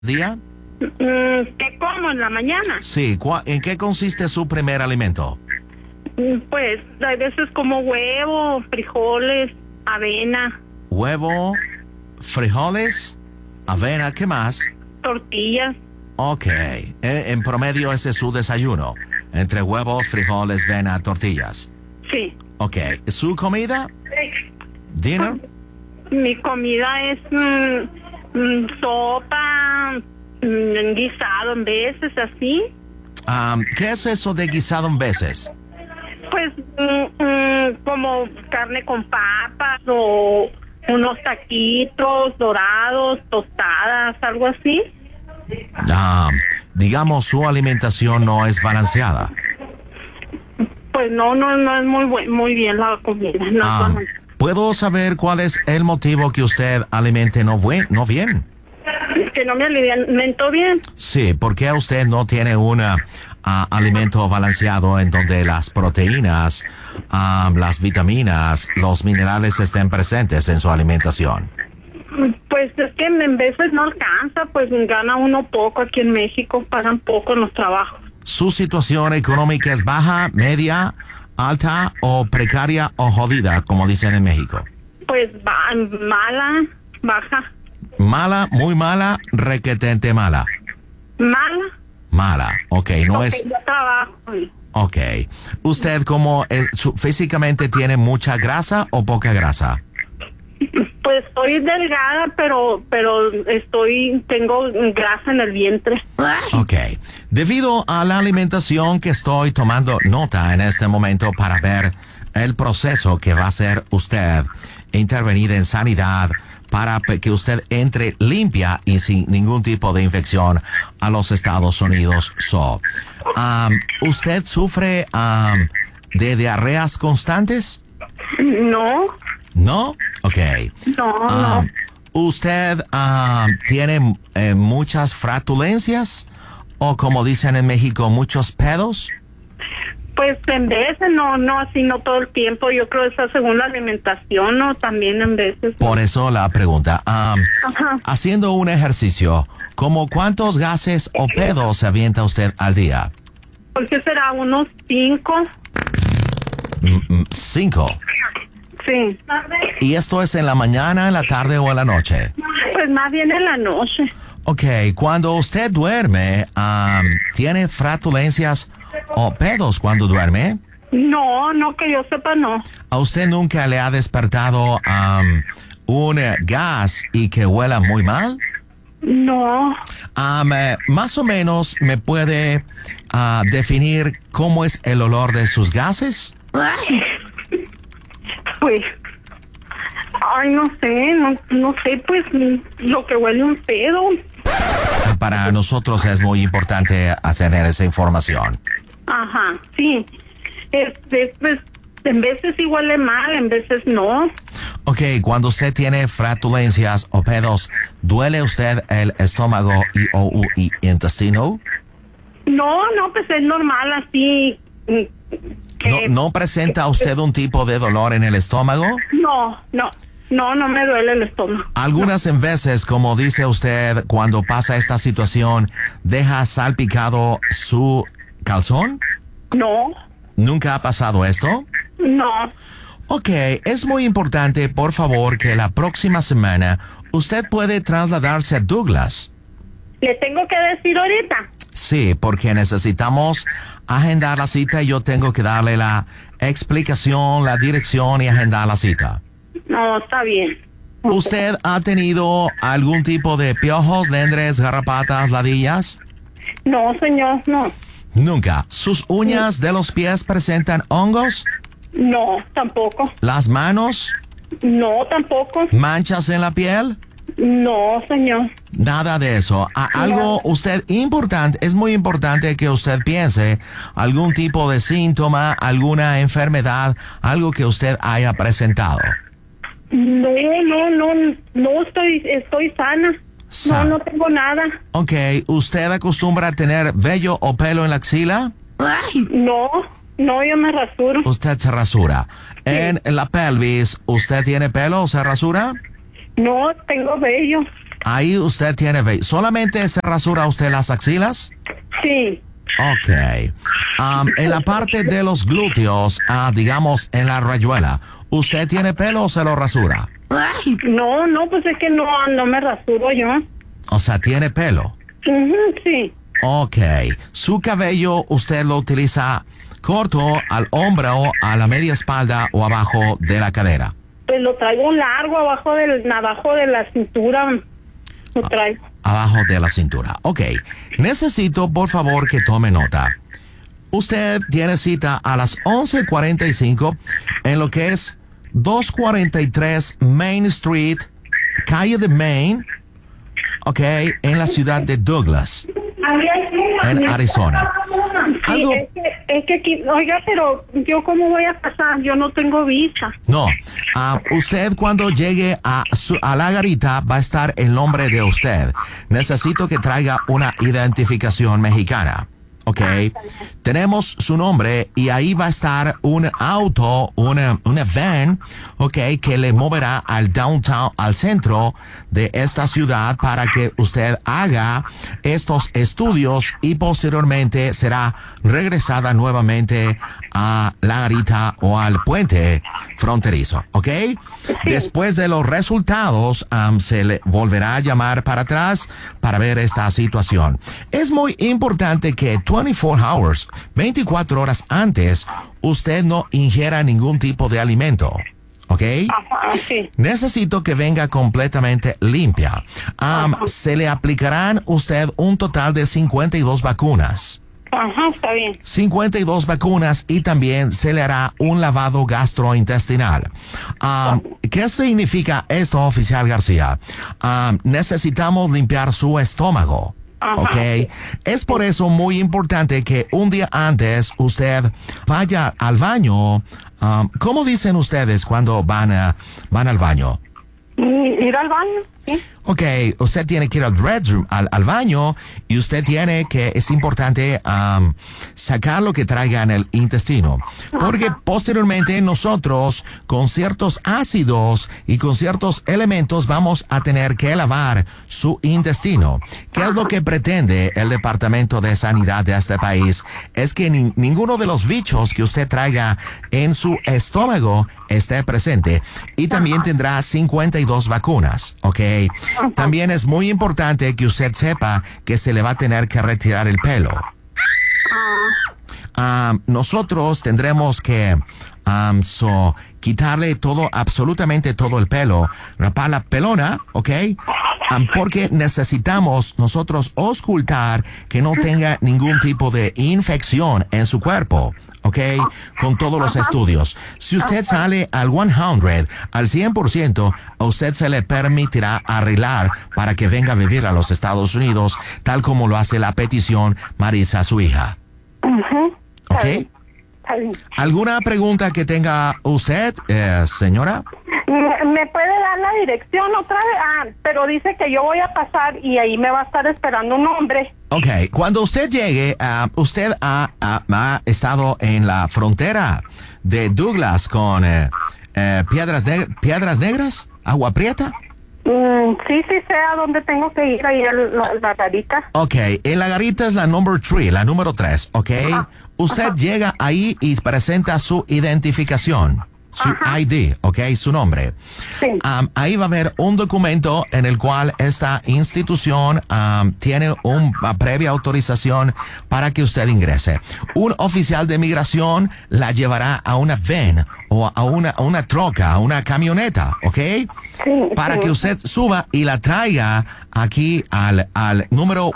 día? ¿Qué como en la mañana? Sí, ¿en qué consiste su primer alimento? Pues a veces como huevo, frijoles, avena, Huevo, frijoles, avena, ¿qué más? tortillas. Ok, en promedio ese es su desayuno, entre huevos, frijoles, avena, tortillas. Sí. Ok, ¿su comida? ¿Dinner? Mi comida es sopa, guisado en veces, así. ¿Qué es eso de guisado en veces? Pues como carne con papas o unos taquitos dorados, tostadas, algo así. Digamos, su alimentación no es balanceada. Pues no es muy bien la comida. No es balanceada. ¿Puedo saber cuál es el motivo que usted alimente no bien? Que no me alimento bien. Sí, porque usted no tiene un alimento balanceado en donde las proteínas, las vitaminas, los minerales estén presentes en su alimentación. Pues es que en veces no alcanza, pues gana uno poco aquí en México, pagan poco en los trabajos. ¿Su situación económica es baja, media, alta o precaria o jodida, como dicen en México? Pues mala, baja. Mala, muy mala, requetente mala. Mala. Mala, ok, no es... Yo trabajo. Ok. ¿Usted como físicamente tiene mucha grasa o poca grasa? Pues estoy delgada, pero tengo grasa en el vientre. Ok. Debido a la alimentación que estoy tomando nota en este momento para ver el proceso que va a hacer usted intervenir en sanidad para que usted entre limpia y sin ningún tipo de infección a los Estados Unidos. ¿Usted sufre de diarreas constantes? No. ¿No? Ok. No. ¿Usted tiene muchas flatulencias? ¿O como dicen en México, muchos pedos? Pues en veces, no así, no todo el tiempo. Yo creo que es según la alimentación, ¿no? También en veces. Por eso la pregunta. Ajá. Haciendo un ejercicio, ¿cómo cuántos gases o pedos se avienta usted al día? ¿Por qué será? ¿Unos 5? 5. Sí. ¿Y esto es en la mañana, en la tarde o en la noche? Pues más bien en la noche. Ok, cuando usted duerme, ¿tiene flatulencias o pedos cuando duerme? No, que yo sepa, no. ¿A usted nunca le ha despertado un gas y que huela muy mal? No. Más o menos, ¿me puede definir cómo es el olor de sus gases? Pues, no sé, pues lo que huele un pedo. Para nosotros es muy importante hacer esa información. Ajá, sí. Pues, en veces sí huele mal, en veces no. Ok, cuando usted tiene flatulencias o pedos, ¿duele usted el estómago y intestino? No, pues es normal así. ¿No presenta usted un tipo de dolor en el estómago? No me duele el estómago. Algunas veces, como dice usted, cuando pasa esta situación, ¿deja salpicado su calzón? No. ¿Nunca ha pasado esto? No. Ok, es muy importante, por favor, que la próxima semana usted puede trasladarse a Douglas. ¿Le tengo que decir ahorita? Sí, porque necesitamos agendar la cita y yo tengo que darle la explicación, la dirección y agendar la cita. No, está bien. ¿Usted ha tenido algún tipo de piojos, lendres, garrapatas, ladillas? No, señor, no. Nunca. ¿Sus uñas de los pies presentan hongos? No, tampoco. ¿Las manos? No, tampoco. ¿Manchas en la piel? No, señor. Nada de eso. Algo usted importante, es muy importante que usted piense algún tipo de síntoma, alguna enfermedad, algo que usted haya presentado. No, estoy sana. No tengo nada. Ok, ¿usted acostumbra a tener vello o pelo en la axila? No, yo me rasuro. Usted se rasura. Sí. En la pelvis, ¿usted tiene pelo o se rasura? No, tengo vello. ahí usted tiene ¿solamente se rasura usted las axilas? Sí. Ok. En la parte de los glúteos, digamos en la rayuela, ¿usted tiene pelo o se lo rasura? No, pues es que no me rasuro yo. O sea, ¿tiene pelo? Sí. Ok. ¿Su cabello usted lo utiliza corto al hombro, a la media espalda o abajo de la cadera? Pues lo traigo largo, abajo de la cintura. Lo traigo. Abajo de la cintura. Ok. Necesito, por favor, que tome nota. Usted tiene cita a las 11:45 en lo que es 243 Main Street, calle de Main, ok, en la ciudad de Douglas, en Arizona. Sí, es que aquí, oiga, pero yo cómo voy a pasar, yo no tengo visa. No, usted cuando llegue a la garita va a estar el nombre de usted. Necesito que traiga una identificación mexicana. Ok, tenemos su nombre y ahí va a estar un auto, una van, ok, que le moverá al downtown, al centro de esta ciudad para que usted haga estos estudios y posteriormente será regresada nuevamente a la garita o al puente fronterizo, ¿ok? Sí. Después de los resultados, se le volverá a llamar para atrás para ver esta situación. Es muy importante que 24 horas antes, usted no ingiera ningún tipo de alimento. ¿Ok? Ajá, sí. Necesito que venga completamente limpia. Se le aplicarán usted un total de 52 vacunas. Ajá, está bien. 52 vacunas y también se le hará un lavado gastrointestinal. ¿Qué significa esto, oficial García? Necesitamos limpiar su estómago. Ok, es por eso muy importante que un día antes usted vaya al baño. ¿Cómo dicen ustedes cuando van al baño? Ir al baño, sí. Ok, usted tiene que ir al restroom, al baño, y usted tiene que, es importante sacar lo que traiga en el intestino. Porque posteriormente nosotros, con ciertos ácidos y con ciertos elementos, vamos a tener que lavar su intestino. ¿Qué es lo que pretende el Departamento de Sanidad de este país? Es que ninguno de los bichos que usted traiga en su estómago esté presente. Y también tendrá 52 vacunas, ¿ok? También es muy importante que usted sepa que se le va a tener que retirar el pelo. Nosotros tendremos que quitarle absolutamente todo el pelo, rapar la pelona, ¿ok? Porque necesitamos nosotros auscultar que no tenga ningún tipo de infección en su cuerpo. ¿Ok? Con todos los estudios. Si usted sale al 100%, a usted se le permitirá arreglar para que venga a vivir a los Estados Unidos, tal como lo hace la petición Marisa, su hija. ¿Ok? ¿Alguna pregunta que tenga usted, señora? ¿Me puede dar la dirección otra vez? Pero dice que yo voy a pasar y ahí me va a estar esperando un hombre. Ok, cuando usted llegue, usted ha estado en la frontera de Douglas con Piedras Negras, Agua Prieta. Sí, sé a dónde tengo que ir, ahí a la garita. Ok, en la garita es la número 3, ok. Usted llega ahí y presenta su identificación. Su ID, ok, su nombre. Sí. Ahí va a haber un documento en el cual esta institución tiene una previa autorización para que usted ingrese. Un oficial de migración la llevará a una van o a una troca, a una camioneta, ok, para que usted suba y la traiga aquí al número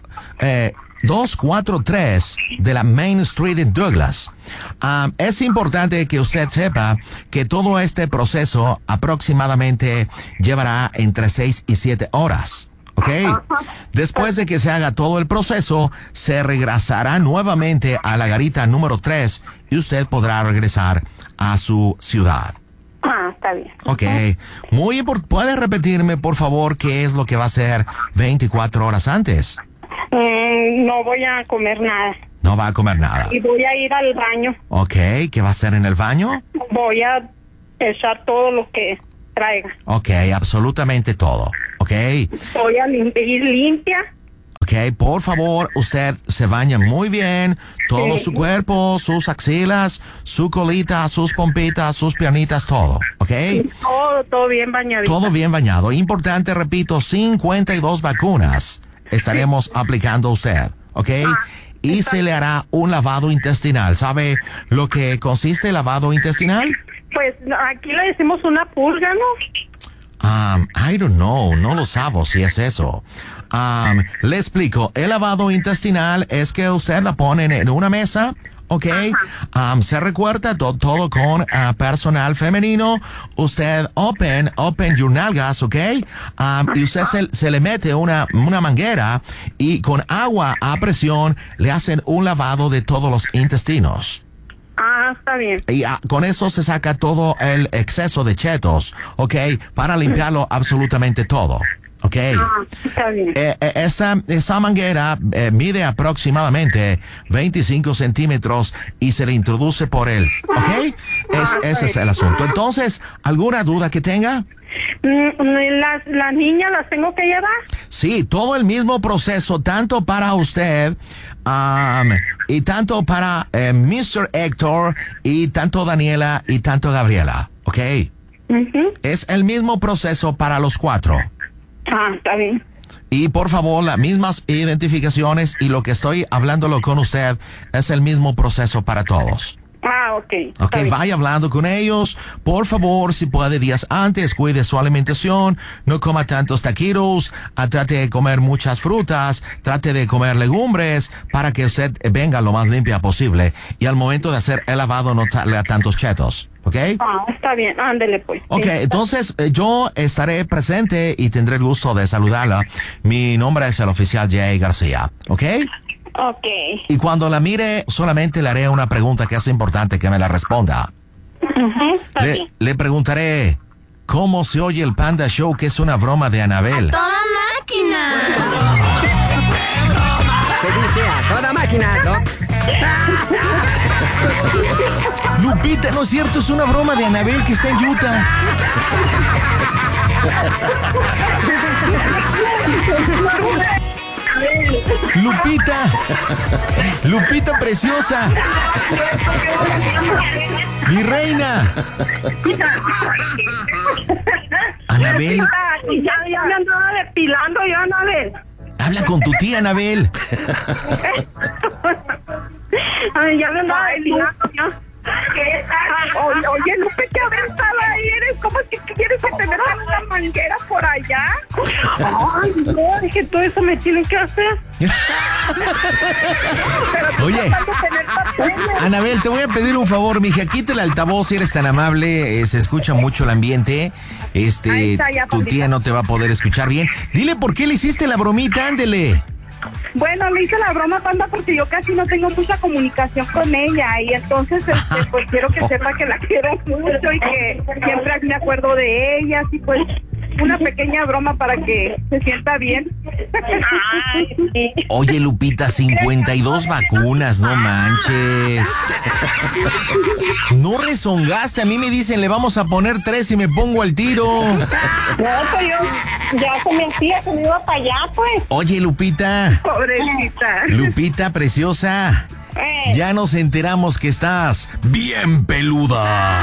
243 de la Main Street en Douglas. Es importante que usted sepa que todo este proceso aproximadamente llevará entre 6 y 7 horas. ¿Ok? Después de que se haga todo el proceso, se regresará nuevamente a la garita número 3 y usted podrá regresar a su ciudad. Está bien. Ok. Muy importante. ¿Puede repetirme, por favor, qué es lo que va a hacer 24 horas antes? No voy a comer nada. No va a comer nada. Y voy a ir al baño. Ok, ¿qué va a hacer en el baño? Voy a echar todo lo que traiga. Ok, absolutamente todo. Ok. Voy a ir limpia. Ok, por favor, usted se baña muy bien, todo su cuerpo, sus axilas, su colita, sus pompitas, sus piernitas, todo, ok. Todo bien bañadito. Todo bien bañado. Importante, repito, 52 vacunas estaremos aplicando a usted, ok. Y se le hará un lavado intestinal. ¿Sabe lo que consiste el lavado intestinal? Pues aquí le decimos una purga, ¿no? I don't know, no lo sabo si es eso. Le explico, el lavado intestinal es que usted la pone en una mesa, ¿ok? Se recuerda todo con personal femenino. Usted open your nalgas, ¿ok? Y usted se le mete una manguera y con agua a presión le hacen un lavado de todos los intestinos. Está bien. Y con eso se saca todo el exceso de chetos, ¿ok? Para limpiarlo absolutamente todo, ¿ok? Está bien. Esa manguera mide aproximadamente 25 centímetros y se le introduce por él, ¿ok? Ese es el asunto. Entonces, ¿alguna duda que tenga? ¿Las niñas las tengo que llevar? Sí, todo el mismo proceso, tanto para usted y tanto para Mr. Héctor y tanto Daniela y tanto Gabriela, ¿ok? Es el mismo proceso para los 4. Está bien. Y por favor, las mismas identificaciones y lo que estoy hablándolo con usted es el mismo proceso para todos. Ok. Ok, vaya hablando con ellos. Por favor, si puede días antes, cuide su alimentación. No coma tantos taquitos. Trate de comer muchas frutas. Trate de comer legumbres para que usted venga lo más limpia posible. Y al momento de hacer el lavado no lea tantos chetos. ¿Ok? Está bien, ándele pues. Ok, sí. Entonces yo estaré presente y tendré el gusto de saludarla. Mi nombre es el oficial Jay García. ¿Ok? Ok. Y cuando la mire, solamente le haré una pregunta que es importante que me la responda. Le preguntaré, ¿cómo se oye el Panda Show, que es una broma de Anabel? ¡A toda máquina! Se dice a toda máquina, ¿no? Lupita, no es cierto, es una broma de Anabel que está en Utah. Lupita preciosa, mi reina. Anabel. Ya me andaba depilando yo, Anabel. Habla con tu tía, Anabel. Ya me andaba depilando yo. Oye, Lupe, que aventada eres. ¿Cómo que quieres que te metan una manguera por allá? Ay, no, dije, todo eso me tienen que hacer. Oye, Anabel, te voy a pedir un favor, mija, quítale el altavoz si eres tan amable. Se escucha mucho el ambiente. Tu tía no te va a poder escuchar bien. Dile por qué le hiciste la bromita, ándele. Bueno, le hice la broma, Panda, porque yo casi no tengo mucha comunicación con ella y entonces pues quiero que sepa que la quiero mucho y que siempre me acuerdo de ella, así pues una pequeña broma para que se sienta bien. Oye, Lupita, 52 vacunas, no manches. No rezongaste, a mí me dicen le vamos a poner 3 y me pongo al tiro. No, pues yo ya se me hacía que me iba para allá, pues. Oye, Lupita. Pobrecita. Lupita preciosa. Ya nos enteramos que estás bien peluda.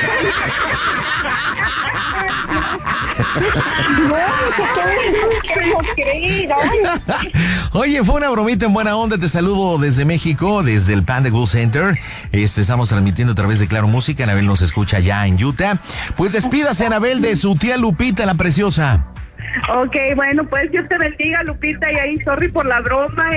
Oye, fue una bromita en buena onda. Te saludo desde México, desde el Panda Cool Center. Estamos transmitiendo a través de Claro Música. Anabel nos escucha ya en Utah. Pues despídase, Anabel, de su tía Lupita, la preciosa. Ok, bueno, pues Dios te bendiga, Lupita, y ahí sorry por la broma.